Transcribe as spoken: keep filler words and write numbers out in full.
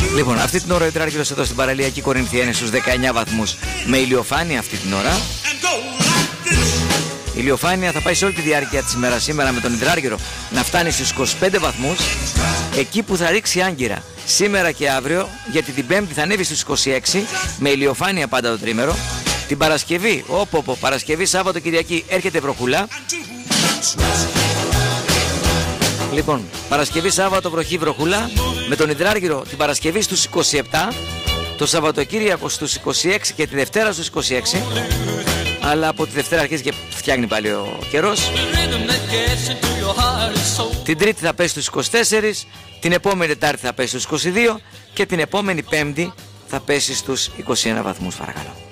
Λοιπόν, αυτή την ώρα ο Υδράργυρος εδώ στην παραλιακή Κορινθία είναι στους δεκαεννιά βαθμούς με ηλιοφάνεια αυτή την ώρα. Η ηλιοφάνεια θα πάει σε όλη τη διάρκεια της ημέρας σήμερα με τον Υδράργυρο να φτάνει στους είκοσι πέντε βαθμούς, εκεί που θα ρίξει άγκυρα σήμερα και αύριο, γιατί την Πέμπτη θα ανέβει στους είκοσι έξι με ηλιοφάνεια πάντα το τρίμερο. Την Παρασκευή, όπο, όπο, Παρασκευή, Σάββατο, Κυριακή έρχεται βροχούλα. Λοιπόν, Παρασκευή, Σάββατο, βροχή, βροχούλα. Με τον Υδράργυρο την Παρασκευή στους είκοσι επτά, το Σαββατοκύριακο στους είκοσι έξι και τη Δευτέρα στους είκοσι έξι. Αλλά από τη Δευτέρα αρχίζει και φτιάχνει πάλι ο καιρός. Την Τρίτη θα πέσει στους είκοσι τέσσερα, την επόμενη Τετάρτη θα πέσει στους είκοσι δύο και την επόμενη Πέμπτη θα πέσει στους είκοσι ένα βαθμούς, παρακαλώ.